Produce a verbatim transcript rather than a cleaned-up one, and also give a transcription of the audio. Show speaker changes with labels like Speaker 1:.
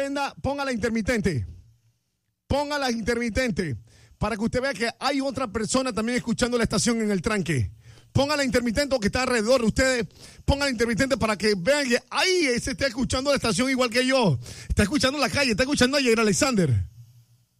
Speaker 1: prenda, ponga la intermitente. Ponga la intermitente para que usted vea que hay otra persona también escuchando la estación en el tranque. Ponga la intermitente o que está alrededor de ustedes. Ponga la intermitente para que vean que ahí se está escuchando la estación igual que yo. Está escuchando la calle, está escuchando a Jair Alexander.